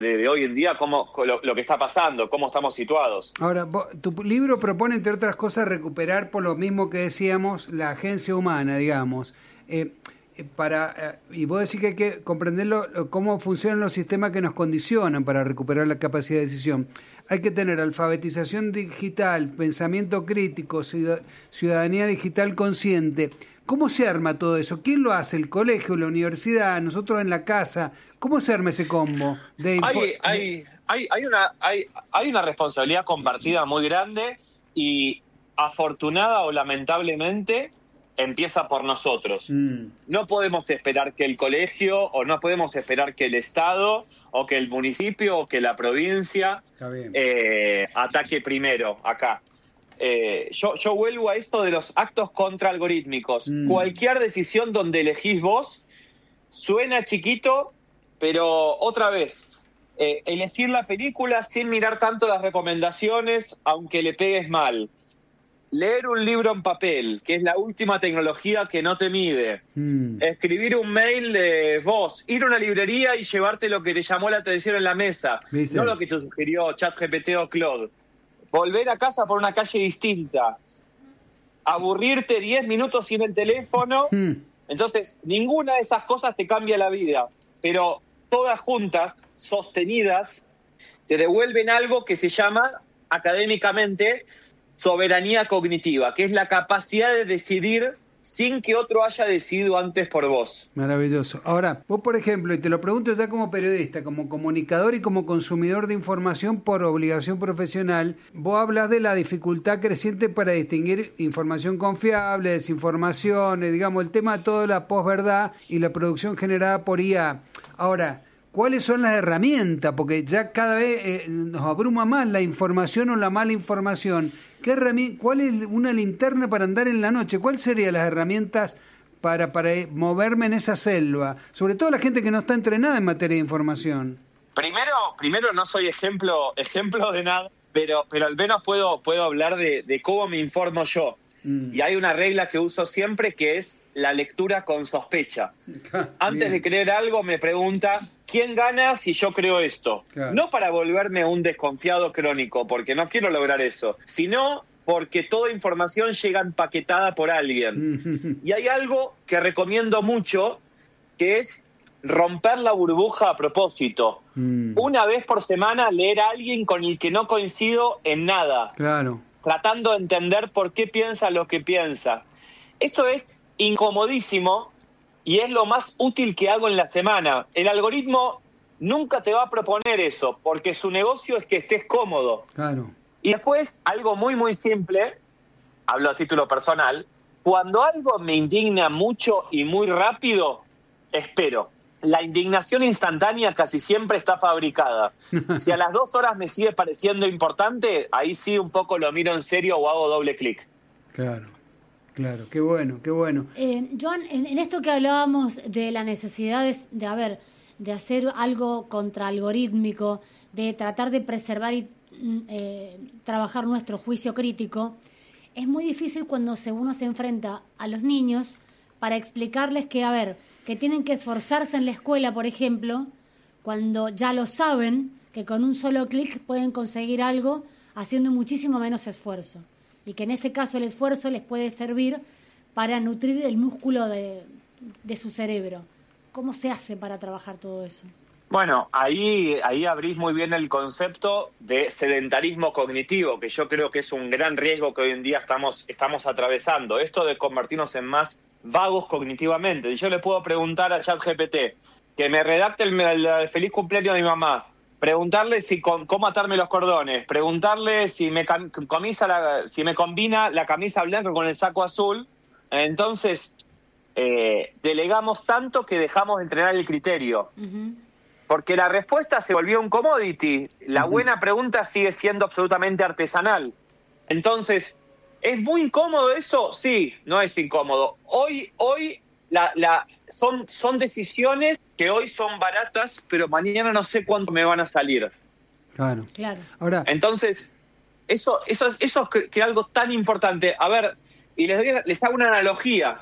de hoy en día, lo que está pasando, cómo estamos situados. Ahora, tu libro propone, entre otras cosas, recuperar, por lo mismo que decíamos, la agencia humana, digamos. Y vos decís que hay que comprenderlo, cómo funcionan los sistemas que nos condicionan para recuperar la capacidad de decisión. Hay que tener alfabetización digital, pensamiento crítico, ciudadanía digital consciente. ¿Cómo se arma todo eso? ¿Quién lo hace? ¿El colegio, la universidad, nosotros en la casa? ¿Cómo se arma ese combo? Hay una responsabilidad compartida muy grande y afortunada o lamentablemente empieza por nosotros. No podemos esperar que el colegio o no podemos esperar que el Estado o que el municipio o que la provincia ataque primero acá. Yo vuelvo a esto de los actos contraalgorítmicos. Cualquier decisión donde elegís vos suena chiquito, pero otra vez, elegir la película sin mirar tanto las recomendaciones, aunque le pegues mal. Leer un libro en papel, que es la última tecnología que no te mide. Escribir un mail de vos. Ir a una librería y llevarte lo que te llamó la atención en la mesa. ¿Viste? No lo que te sugirió ChatGPT o Claude. Volver a casa por una calle distinta. Aburrirte 10 minutos sin el teléfono. Entonces, ninguna de esas cosas te cambia la vida. Pero todas juntas, sostenidas, te devuelven algo que se llama, académicamente, soberanía cognitiva, que es la capacidad de decidir sin que otro haya decidido antes por vos. Maravilloso. Ahora, vos, por ejemplo, y te lo pregunto ya como periodista, como comunicador y como consumidor de información por obligación profesional, vos hablas de la dificultad creciente para distinguir información confiable, desinformación, digamos, el tema de toda la posverdad y la producción generada por IA. Ahora, ¿cuáles son las herramientas? Porque ya cada vez nos abruma más la información o la mala información. ¿Cuál es una linterna para andar en la noche? ¿Cuáles serían las herramientas para moverme en esa selva? Sobre todo la gente que no está entrenada en materia de información. Primero no soy ejemplo de nada, pero al menos puedo hablar de cómo me informo yo. Y hay una regla que uso siempre que es la lectura con sospecha. Antes de creer algo me pregunta, ¿quién gana si yo creo esto? Claro. No para volverme un desconfiado crónico, porque no quiero lograr eso, sino porque toda información llega empaquetada por alguien. Y hay algo que recomiendo mucho, que es romper la burbuja a propósito. Una vez por semana leer a alguien con el que no coincido en nada. Claro. Tratando de entender por qué piensa lo que piensa. Eso es incomodísimo y es lo más útil que hago en la semana. El algoritmo nunca te va a proponer eso, porque su negocio es que estés cómodo. Claro. Y después, algo muy, muy simple, hablo a título personal, cuando algo me indigna mucho y muy rápido, espero. La indignación instantánea casi siempre está fabricada. Si a las 2 horas me sigue pareciendo importante, ahí sí un poco lo miro en serio o hago doble clic. Claro, qué bueno. Joan, en esto que hablábamos de la necesidad de hacer algo contraalgorítmico, de tratar de preservar y trabajar nuestro juicio crítico, es muy difícil cuando uno se enfrenta a los niños para explicarles que tienen que esforzarse en la escuela, por ejemplo, cuando ya lo saben, que con un solo clic pueden conseguir algo haciendo muchísimo menos esfuerzo. Y que en ese caso el esfuerzo les puede servir para nutrir el músculo de su cerebro. ¿Cómo se hace para trabajar todo eso? Bueno, ahí abrís muy bien el concepto de sedentarismo cognitivo, que yo creo que es un gran riesgo que hoy en día estamos atravesando. Esto de convertirnos en más vagos cognitivamente. Y yo le puedo preguntar a ChatGPT que me redacte el feliz cumpleaños de mi mamá, preguntarle cómo atarme los cordones, preguntarle si me combina la camisa blanca con el saco azul. Entonces, delegamos tanto que dejamos de entrenar el criterio. Porque la respuesta se volvió un commodity. La buena pregunta sigue siendo absolutamente artesanal. Entonces, ¿es muy incómodo eso? Sí, no es incómodo. Hoy son decisiones que hoy son baratas, pero mañana no sé cuánto me van a salir. Claro. Ahora, entonces, eso es que algo tan importante. A ver, y les hago una analogía.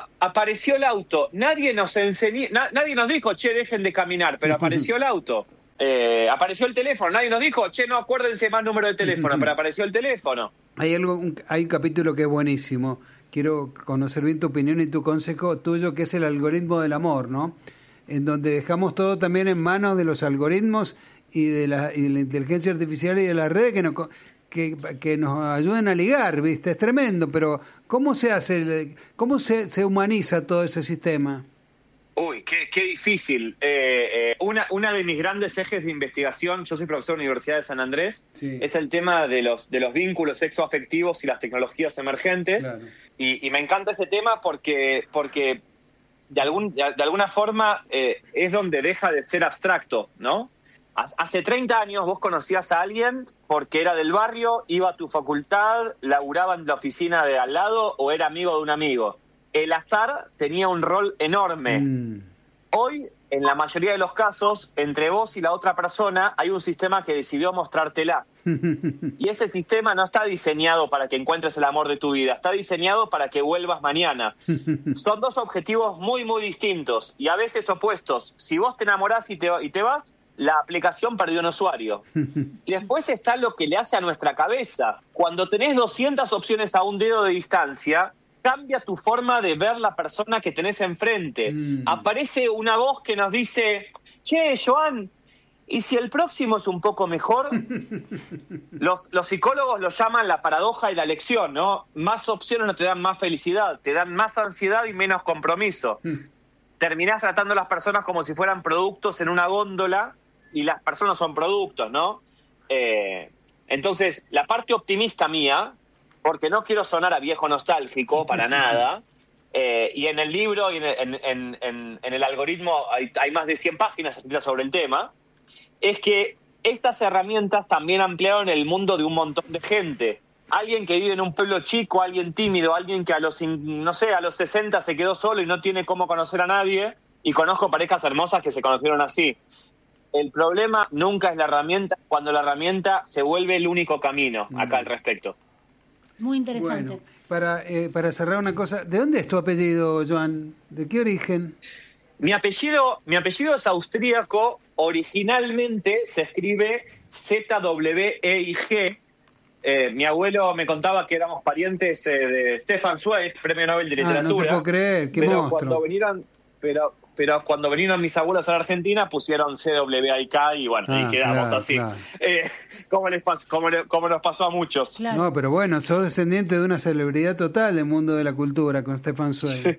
Apareció el auto. Nadie nos dijo, che, dejen de caminar, pero apareció el auto. Apareció el teléfono, nadie nos dijo, che, no acuérdense más número de teléfono, pero apareció el teléfono. Hay un capítulo que es buenísimo, quiero conocer bien tu opinión y tu consejo tuyo, que es el algoritmo del amor, ¿no? En donde dejamos todo también en manos de los algoritmos y de la inteligencia artificial y de las redes que nos ayuden a ligar, ¿viste? Es tremendo, pero ¿cómo se hace, cómo se humaniza todo ese sistema? Uy, qué difícil. Una de mis grandes ejes de investigación, yo soy profesor de la Universidad de San Andrés, sí, es el tema de los vínculos sexoafectivos y las tecnologías emergentes. Claro. Y me encanta ese tema porque de alguna forma es donde deja de ser abstracto, ¿no? Hace 30 años vos conocías a alguien porque era del barrio, iba a tu facultad, laburaba en la oficina de al lado o era amigo de un amigo. El azar tenía un rol enorme. Hoy, en la mayoría de los casos, entre vos y la otra persona hay un sistema que decidió mostrártela. Y ese sistema no está diseñado para que encuentres el amor de tu vida, está diseñado para que vuelvas mañana. Son dos objetivos muy, muy distintos y a veces opuestos. Si vos te enamorás y te vas, la aplicación perdió un usuario. Y después está lo que le hace a nuestra cabeza. Cuando tenés 200 opciones a un dedo de distancia, cambia tu forma de ver la persona que tenés enfrente. Aparece una voz que nos dice, che, Joan, ¿y si el próximo es un poco mejor? Los psicólogos lo llaman la paradoja y la elección, ¿no? Más opciones no te dan más felicidad, te dan más ansiedad y menos compromiso. Terminás tratando a las personas como si fueran productos en una góndola y las personas son productos, ¿no? Entonces, la parte optimista mía, porque no quiero sonar a viejo nostálgico para nada, y en el libro y en el algoritmo hay más de 100 páginas escritas sobre el tema, es que estas herramientas también ampliaron el mundo de un montón de gente. Alguien que vive en un pueblo chico, alguien tímido, alguien que a los 60 se quedó solo y no tiene cómo conocer a nadie, y conozco parejas hermosas que se conocieron así. El problema nunca es la herramienta, cuando la herramienta se vuelve el único camino acá al respecto. Muy interesante. Bueno, para cerrar una cosa, ¿de dónde es tu apellido, Joan? ¿De qué origen? Mi apellido es austríaco, originalmente se escribe Z-W-E-I-G. Mi abuelo me contaba que éramos parientes de Stefan Zweig, premio Nobel de Literatura. No te puedo creer, qué monstruo. Pero cuando vinieron mis abuelos a la Argentina pusieron C-W-I-K y bueno, ahí quedamos, claro, así. Claro. Como nos pasó a muchos. Claro. No, pero bueno, sos descendiente de una celebridad total del mundo de la cultura con Stefan Zweig.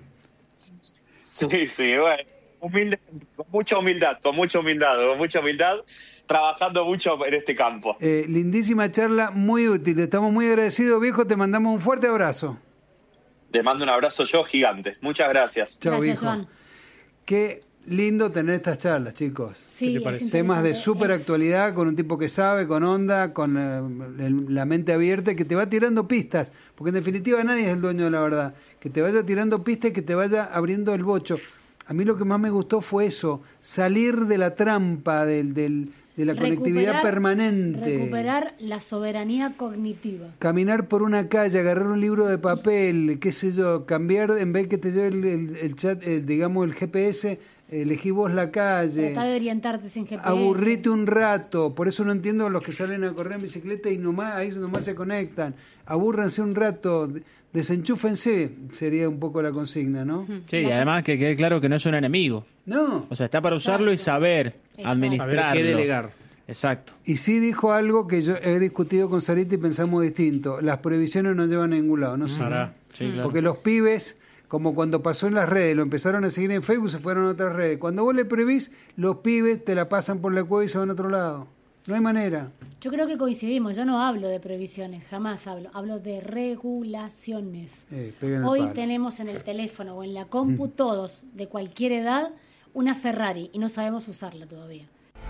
Sí, bueno, con mucha humildad, trabajando mucho en este campo. Lindísima charla, muy útil, estamos muy agradecidos, viejo, te mandamos un fuerte abrazo. Te mando un abrazo yo gigante, muchas gracias. Chao, viejo. Juan. Qué lindo tener estas charlas, chicos. Sí, ¿qué te parece? Temas de súper actualidad, con un tipo que sabe, con onda, con la mente abierta, que te va tirando pistas, porque en definitiva nadie es el dueño de la verdad, que te vaya tirando pistas y que te vaya abriendo el bocho. A mí lo que más me gustó fue eso, salir de la trampa de la conectividad permanente. Recuperar la soberanía cognitiva. Caminar por una calle, agarrar un libro de papel, qué sé yo, cambiar, en vez que te lleve el chat, digamos el GPS, elegí vos la calle. Tratá de orientarte sin GPS. Aburrite un rato, por eso no entiendo a los que salen a correr en bicicleta y ahí nomás se conectan. Abúrranse un rato, desenchúfense, sería un poco la consigna, ¿no? Sí, y además que quede claro que no es un enemigo. No. O sea, está para usarlo y saber administrarlo. Saber qué delegar. Exacto. Y sí dijo algo que yo he discutido con Sarita y pensamos distinto. Las prohibiciones no llevan a ningún lado, ¿no? Sí, claro. Porque los pibes, como cuando pasó en las redes, lo empezaron a seguir en Facebook, se fueron a otras redes. Cuando vos le prohibís, los pibes te la pasan por la cueva y se van a otro lado. No hay manera. Yo creo que coincidimos. Yo no hablo de prohibiciones, jamás hablo. Hablo de regulaciones. Hoy tenemos en el teléfono o en la compu todos, de cualquier edad, una Ferrari y no sabemos usarla todavía.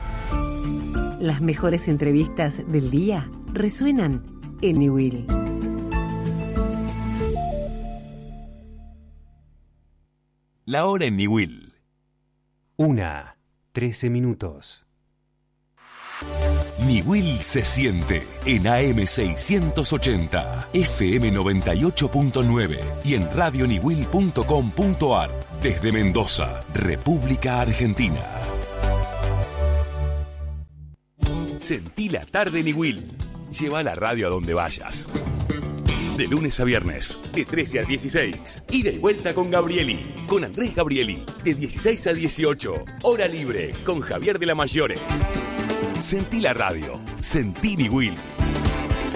Las mejores entrevistas del día resuenan en Newell. La hora en Newell. 1:13. Newell se siente en AM 680, FM 98.9 y en radionewell.com.ar desde Mendoza, República Argentina. Sentí la tarde en Iguil. Lleva la radio a donde vayas. De lunes a viernes, de 13 a 16. Ida y vuelta con Gabrieli. Con Andrés Gabrieli. De 16 a 18. Hora libre con Javier de la Mayore. Sentí la radio. Sentí Iguil.